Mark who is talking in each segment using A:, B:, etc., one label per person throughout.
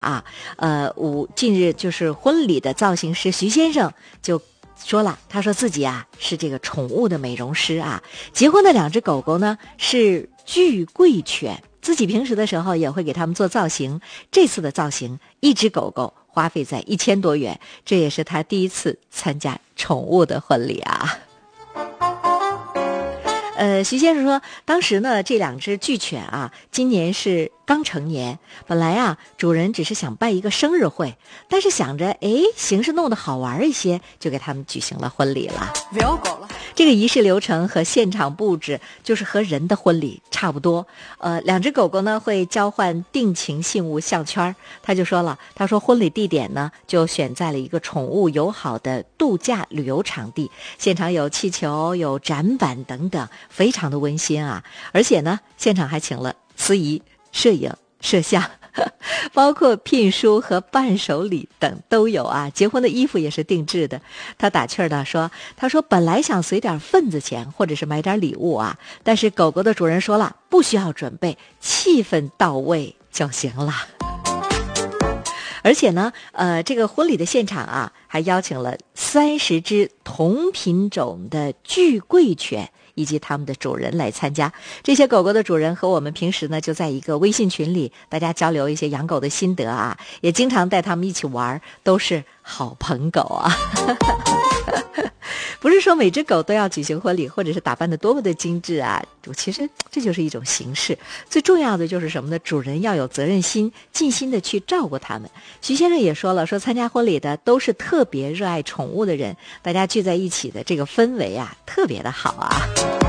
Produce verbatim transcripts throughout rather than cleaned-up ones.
A: 啊，呃，五近日就是婚礼的造型师徐先生就说了，他说自己啊是这个宠物的美容师啊，结婚的两只狗狗呢是巨贵犬，自己平时的时候也会给他们做造型，这次的造型一只狗狗花费在一千多元，这也是他第一次参加宠物的婚礼啊。呃，徐先生说，当时呢，这两只巨犬啊，今年是刚成年，本来啊，主人只是想办一个生日会，但是想着，哎，形式弄得好玩一些，就给他们举行了婚礼了。
B: 不要搞了。
A: 这个仪式流程和现场布置就是和人的婚礼差不多。呃，两只狗狗呢会交换定情信物项圈，他就说了，他说婚礼地点呢就选在了一个宠物友好的度假旅游场地，现场有气球、有展板等等，非常的温馨啊。而且呢，现场还请了司仪、摄影、摄像。包括聘书和伴手礼等都有啊，结婚的衣服也是定制的。他打趣儿的说，他说本来想随点份子钱或者是买点礼物啊，但是狗狗的主人说了，不需要准备，气氛到位就行了。而且呢，呃，这个婚礼的现场啊，还邀请了三十只同品种的巨贵犬以及他们的主人来参加。这些狗狗的主人和我们平时呢就在一个微信群里，大家交流一些养狗的心得啊，也经常带他们一起玩，都是好朋狗啊。不是说每只狗都要举行婚礼，或者是打扮得多么的精致啊，其实这就是一种形式。最重要的就是什么呢？主人要有责任心，尽心的去照顾它们。徐先生也说了，说参加婚礼的都是特别热爱宠物的人，大家聚在一起的这个氛围啊，特别的好啊。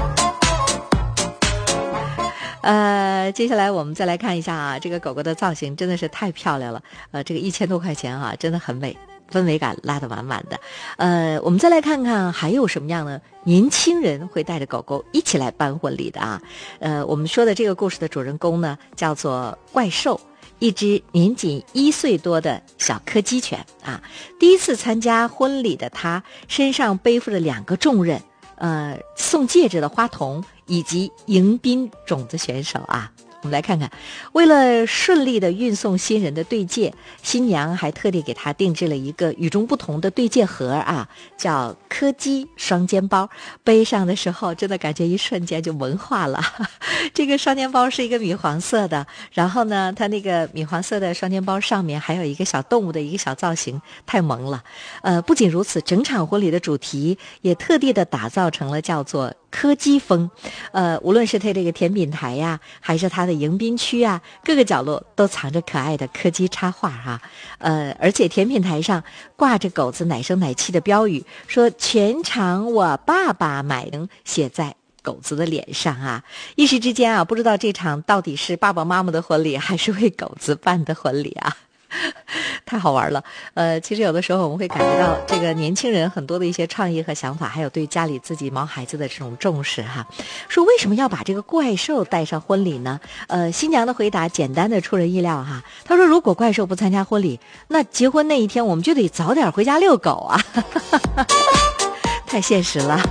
A: 呃，接下来我们再来看一下啊，这个狗狗的造型真的是太漂亮了，呃，这个一千多块钱啊，真的很美。氛围感拉得满满的。呃，我们再来看看还有什么样的年轻人会带着狗狗一起来办婚礼的啊。呃，我们说的这个故事的主人公呢，叫做怪兽，一只年仅一岁多的小柯基犬啊。第一次参加婚礼的他，身上背负着两个重任，呃，送戒指的花童以及迎宾种子选手啊。我们来看看，为了顺利的运送新人的对戒，新娘还特地给他定制了一个与众不同的对戒盒啊，叫柯基双肩包。背上的时候，真的感觉一瞬间就文化了。这个双肩包是一个米黄色的，然后呢，它那个米黄色的双肩包上面还有一个小动物的一个小造型，太萌了。呃，不仅如此，整场婚礼的主题也特地的打造成了叫做柯基风。呃，无论是它这个甜品台呀，还是它的迎宾区啊，各个角落都藏着可爱的柯基插画哈、啊。呃，而且甜品台上挂着狗子奶声奶气的标语，说全场我爸爸买，写在狗子的脸上啊。一时之间啊，不知道这场到底是爸爸妈妈的婚礼，还是为狗子办的婚礼啊。太好玩了。呃，其实有的时候我们会感觉到这个年轻人很多的一些创意和想法，还有对家里自己毛孩子的这种重视哈。说为什么要把这个怪兽带上婚礼呢？呃，新娘的回答简单的出人意料哈。她说，如果怪兽不参加婚礼，那结婚那一天我们就得早点回家遛狗啊。太现实了。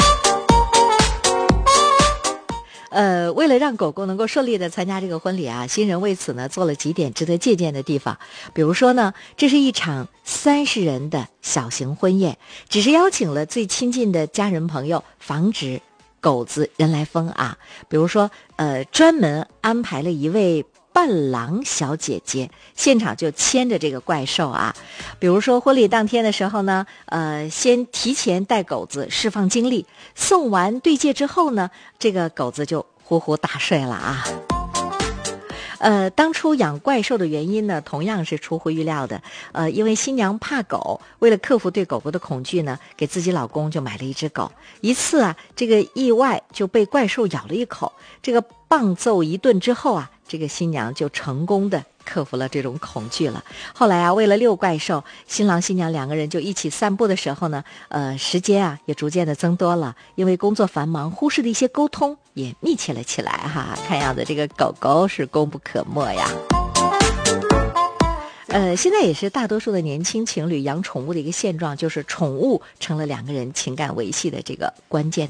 A: 呃，为了让狗狗能够顺利的参加这个婚礼啊，新人为此呢做了几点值得借鉴的地方。比如说呢，这是一场三十人的小型婚宴，只是邀请了最亲近的家人朋友，防止狗子人来疯啊。比如说，呃，专门安排了一位伴郎小姐姐，现场就牵着这个怪兽啊。比如说婚礼当天的时候呢，呃，先提前带狗子释放精力，送完对戒之后呢，这个狗子就呼呼大睡了啊。呃，当初养怪兽的原因呢，同样是出乎预料的。呃，因为新娘怕狗，为了克服对狗狗的恐惧呢，给自己老公就买了一只狗。一次啊，这个意外就被怪兽咬了一口，这个棒揍一顿之后啊，这个新娘就成功的克服了这种恐惧了。后来啊，为了遛怪兽，新郎新娘两个人就一起散步的时候呢，呃，时间啊也逐渐的增多了。因为工作繁忙，忽视的一些沟通也密切了起来哈。看样子这个狗狗是功不可没呀。呃，现在也是大多数的年轻情侣养宠物的一个现状，就是宠物成了两个人情感维系的这个关键。